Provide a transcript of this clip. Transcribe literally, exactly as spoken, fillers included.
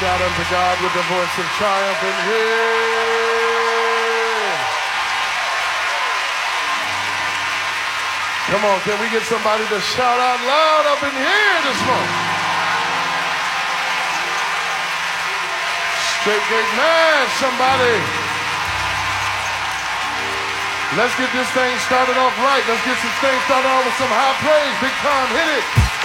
Shout unto God with the voice of triumph in here. Come on, can we get somebody to shout out loud up in here this morning? Straight Gate Man, somebody. Let's get this thing started off right. Let's get this thing started off with some high praise. Big time, hit it.